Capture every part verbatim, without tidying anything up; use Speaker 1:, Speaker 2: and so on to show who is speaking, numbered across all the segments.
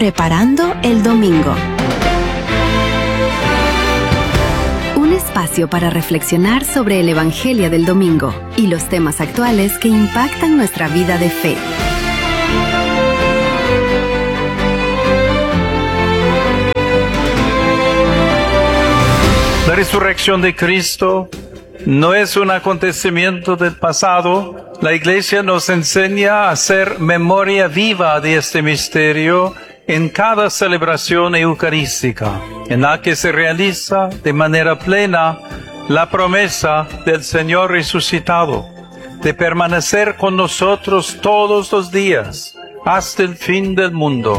Speaker 1: Preparando el Domingo. Un espacio para reflexionar sobre el Evangelio del Domingo y los temas actuales que impactan nuestra vida de fe.
Speaker 2: La resurrección de Cristo no es un acontecimiento del pasado. La Iglesia nos enseña a hacer memoria viva de este misterio en cada celebración eucarística, en la que se realiza de manera plena la promesa del Señor resucitado, de permanecer con nosotros todos los días, hasta el fin del mundo.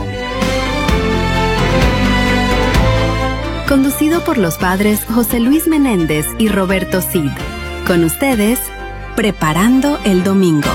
Speaker 1: Conducido por los padres José Luis Menéndez y Roberto Cid. Con ustedes, Preparando el Domingo.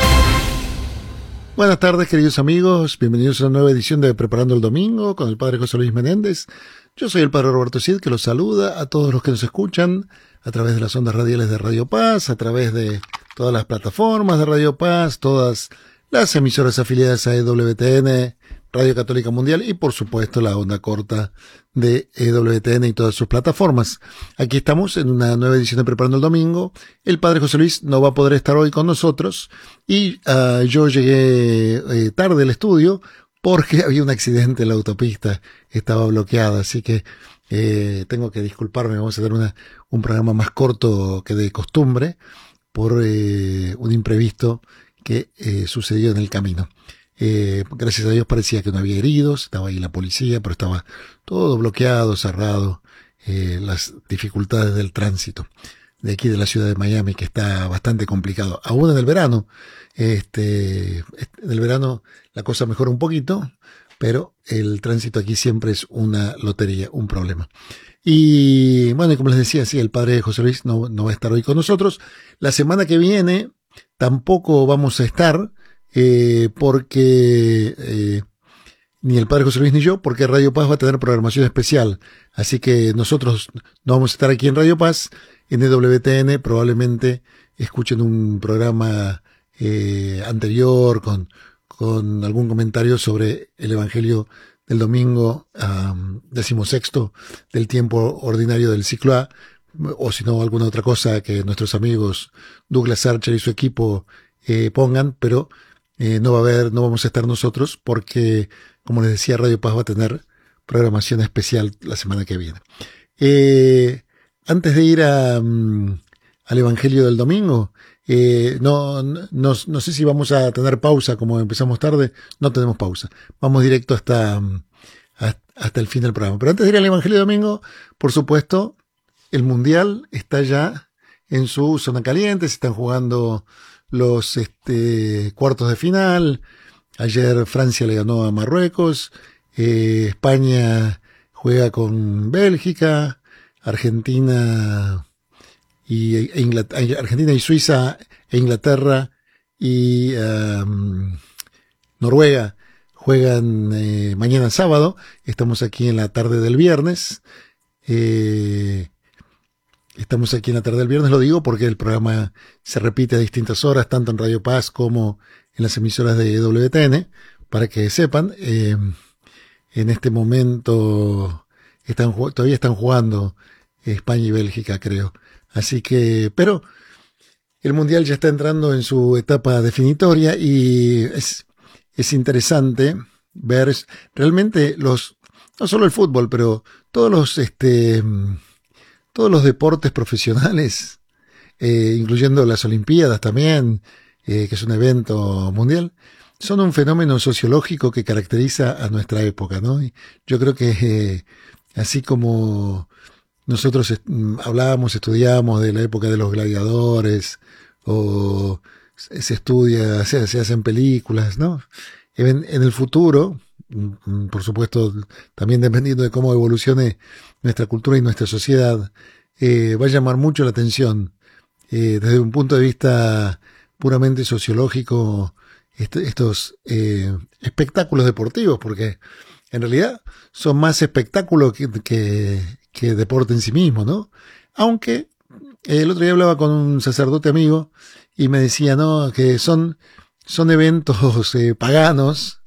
Speaker 3: Buenas tardes, queridos amigos. Bienvenidos a una nueva edición de Preparando el Domingo con el padre José Luis Menéndez. Yo soy el padre Roberto Cid, que los saluda a todos los que nos escuchan a través de las ondas radiales de Radio Paz, a través de todas las plataformas de Radio Paz, todas las emisoras afiliadas a E W T N, Radio Católica Mundial y, por supuesto, la onda corta de E W T N y todas sus plataformas. Aquí estamos en una nueva edición de Preparando el Domingo. El padre José Luis no va a poder estar hoy con nosotros y uh, yo llegué eh, tarde al estudio porque había un accidente en la autopista, estaba bloqueada, así que eh, tengo que disculparme. Vamos a tener una, un programa más corto que de costumbre por eh, un imprevisto que eh, sucedió en el camino. Eh, gracias a Dios parecía que no había heridos, estaba ahí la policía, pero estaba todo bloqueado, cerrado, eh, las dificultades del tránsito de aquí de la ciudad de Miami, que está bastante complicado. Aún en el verano, este, en el verano la cosa mejora un poquito, pero el tránsito aquí siempre es una lotería, un problema. Y bueno, y como les decía, sí, el padre José Luis no, no va a estar hoy con nosotros. La semana que viene tampoco vamos a estar, Eh, porque eh, ni el padre José Luis ni yo, porque Radio Paz va a tener programación especial, así que nosotros no vamos a estar aquí en Radio Paz. En E W T N probablemente escuchen un programa eh, anterior con, con algún comentario sobre el Evangelio del domingo um, decimosexto del tiempo ordinario del ciclo A, o si no alguna otra cosa que nuestros amigos Douglas Archer y su equipo eh, pongan, pero Eh, no va a haber, no vamos a estar nosotros porque, como les decía, Radio Paz va a tener programación especial la semana que viene. Eh, antes de ir a, um, al Evangelio del Domingo, eh, no, no, no sé si vamos a tener pausa, como empezamos tarde, no tenemos pausa. Vamos directo hasta, um, hasta el fin del programa. Pero antes de ir al Evangelio del Domingo, por supuesto, el Mundial está ya en su zona caliente, se están jugando los este, cuartos de final. Ayer Francia le ganó a Marruecos, eh, España juega con Bélgica, Argentina y, e Inglaterra, Argentina y Suiza e Inglaterra y um, Noruega juegan eh, mañana sábado. Estamos aquí en la tarde del viernes. Eh, Estamos aquí en la tarde del viernes, lo digo porque el programa se repite a distintas horas, tanto en Radio Paz como en las emisoras de E W T N, para que sepan. Eh, en este momento están, todavía están jugando España y Bélgica, creo. Así que, pero el Mundial ya está entrando en su etapa definitoria y es, es interesante ver realmente los, no solo el fútbol, pero todos los, este, todos los deportes profesionales, eh, incluyendo las Olimpiadas también, eh, que es un evento mundial, son un fenómeno sociológico que caracteriza a nuestra época, ¿no? Y yo creo que eh, así como nosotros est- hablábamos, estudiábamos de la época de los gladiadores, o se estudia, se, se hacen películas, ¿no? En, en el futuro, por supuesto, también dependiendo de cómo evolucione nuestra cultura y nuestra sociedad, eh, va a llamar mucho la atención, eh, desde un punto de vista puramente sociológico, est- estos eh, espectáculos deportivos, porque en realidad son más espectáculo que, que, que deporte en sí mismo, ¿no? Aunque eh, el otro día hablaba con un sacerdote amigo y me decía, no, que son, son eventos eh, paganos,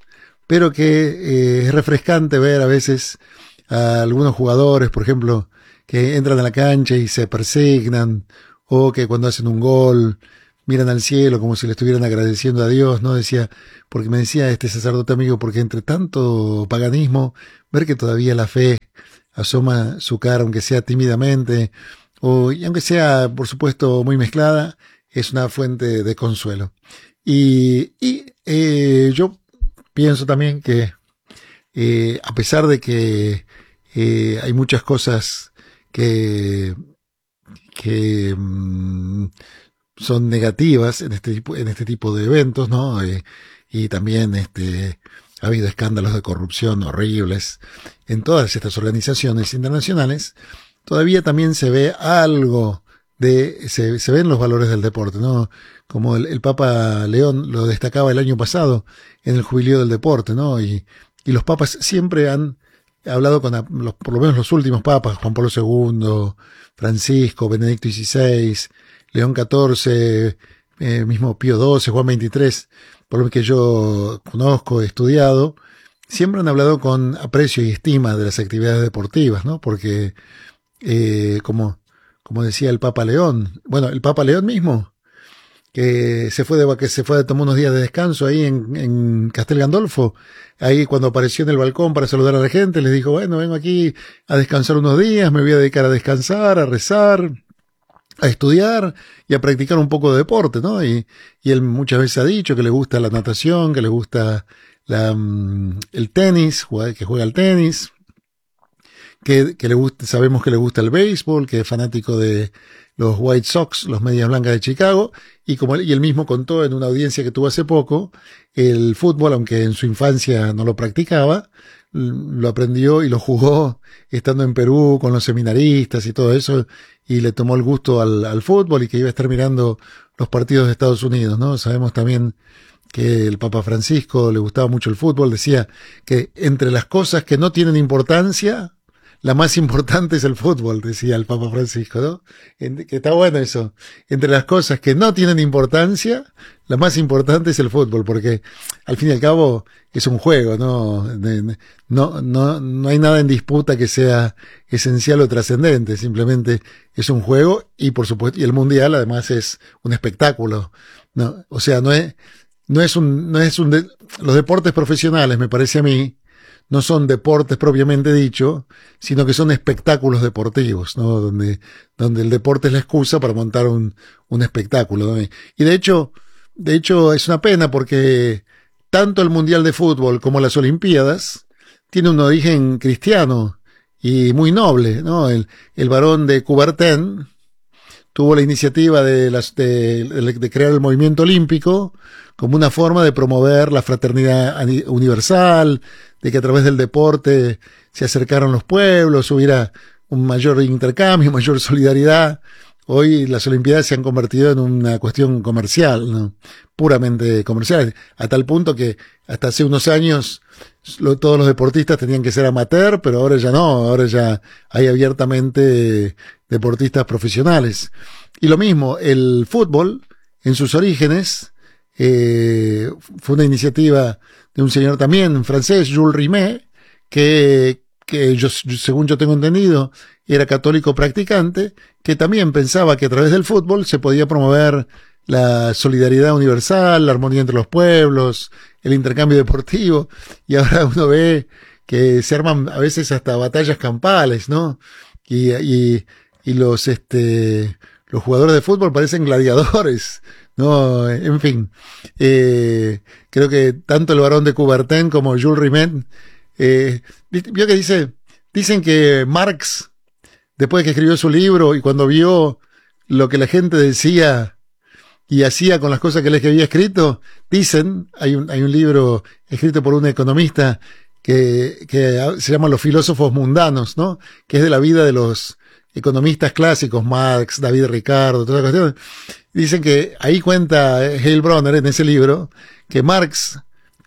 Speaker 3: pero que eh, es refrescante ver a veces a algunos jugadores, por ejemplo, que entran a la cancha y se persignan, o que cuando hacen un gol miran al cielo como si le estuvieran agradeciendo a Dios, ¿no? Decía, porque me decía este sacerdote amigo, porque entre tanto paganismo, ver que todavía la fe asoma su cara, aunque sea tímidamente, o, y aunque sea, por supuesto, muy mezclada, es una fuente de consuelo. Y, y eh, yo pienso también que, eh, a pesar de que eh, hay muchas cosas que, que mmm, son negativas en este tipo, en este tipo de eventos, ¿no? Eh, y también este, ha habido escándalos de corrupción horribles en todas estas organizaciones internacionales. Todavía también se ve algo de, se, se ven los valores del deporte, ¿no? Como el, el Papa León lo destacaba el año pasado en el Jubileo del Deporte, ¿no? Y, y los papas siempre han hablado con, los, por lo menos los últimos papas, Juan Pablo segundo, Francisco, Benedicto dieciséis, León catorce, eh, mismo Pío doce, Juan veintitrés, por lo que yo conozco, he estudiado, siempre han hablado con aprecio y estima de las actividades deportivas, ¿no? Porque, eh, como, como decía el Papa León, bueno, el Papa León mismo, que se fue de, que se fue a tomar unos días de descanso ahí en, en Castel Gandolfo, ahí cuando apareció en el balcón para saludar a la gente, les dijo, bueno, vengo aquí a descansar unos días, me voy a dedicar a descansar, a rezar, a estudiar y a practicar un poco de deporte, ¿no? Y, y él muchas veces ha dicho que le gusta la natación, que le gusta la, el tenis, que juega al tenis, que, que le gusta, sabemos que le gusta el béisbol, que es fanático de los White Sox, los Medias Blancas de Chicago, y como él, y él mismo contó en una audiencia que tuvo hace poco, el fútbol, aunque en su infancia no lo practicaba, lo aprendió y lo jugó estando en Perú con los seminaristas y todo eso, y le tomó el gusto al, al fútbol y que iba a estar mirando los partidos de Estados Unidos, ¿no? Sabemos también que el Papa Francisco le gustaba mucho el fútbol, decía que entre las cosas que no tienen importancia, la más importante es el fútbol, decía el Papa Francisco, ¿no? Que está bueno eso. Entre las cosas que no tienen importancia, la más importante es el fútbol, porque al fin y al cabo es un juego, ¿no? No, no, no hay nada en disputa que sea esencial o trascendente, simplemente es un juego y por supuesto, y el mundial además es un espectáculo, ¿no? O sea, no es, no es un, no es un, de, los deportes profesionales, me parece a mí, no son deportes propiamente dicho, sino que son espectáculos deportivos, ¿no? Donde, donde el deporte es la excusa para montar un, un espectáculo, ¿no? Y de hecho, de hecho es una pena porque tanto el Mundial de Fútbol como las Olimpiadas tiene un origen cristiano y muy noble, ¿no? El, el barón de Coubertin tuvo la iniciativa de, las, de, de crear el movimiento olímpico como una forma de promover la fraternidad universal, de que a través del deporte se acercaron los pueblos, hubiera un mayor intercambio, mayor solidaridad. Hoy las Olimpiadas se han convertido en una cuestión comercial, ¿no? Puramente comercial, a tal punto que hasta hace unos años lo, todos los deportistas tenían que ser amateur, pero ahora ya no, ahora ya hay abiertamente deportistas profesionales. Y lo mismo, el fútbol, en sus orígenes, eh, fue una iniciativa de un señor también francés, Jules Rimet, que, que yo, según yo tengo entendido, era católico practicante, que también pensaba que a través del fútbol se podía promover la solidaridad universal, la armonía entre los pueblos, el intercambio deportivo, y ahora uno ve que se arman a veces hasta batallas campales, ¿no? Y, y, y los, este, los jugadores de fútbol parecen gladiadores, ¿no? En fin, eh, creo que tanto el barón de Coubertin como Jules Rimet, eh, vio que dice, dicen que Marx, después de que escribió su libro y cuando vio lo que la gente decía y hacía con las cosas que él había escrito, dicen, hay un, hay un libro escrito por un economista que, que se llama Los filósofos mundanos, ¿no? Que es de la vida de los economistas clásicos, Marx, David Ricardo, todas las cuestiones. Dicen que ahí cuenta Heilbronner en ese libro que Marx,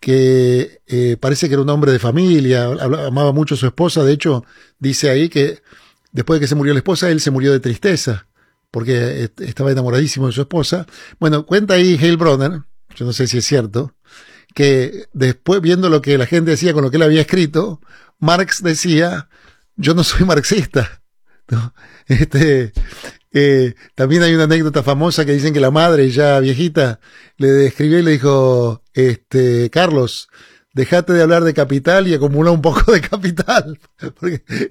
Speaker 3: que eh, parece que era un hombre de familia, hablaba, amaba mucho a su esposa, de hecho dice ahí que después de que se murió la esposa, él se murió de tristeza, porque estaba enamoradísimo de su esposa. Bueno, cuenta ahí Heilbronner, yo no sé si es cierto, que después, viendo lo que la gente decía con lo que él había escrito, Marx decía, yo no soy marxista, ¿no? Este, eh, también hay una anécdota famosa que dicen que la madre, ya viejita, le escribió y le dijo, este, Carlos, dejate de hablar de capital y acumula un poco de capital. Porque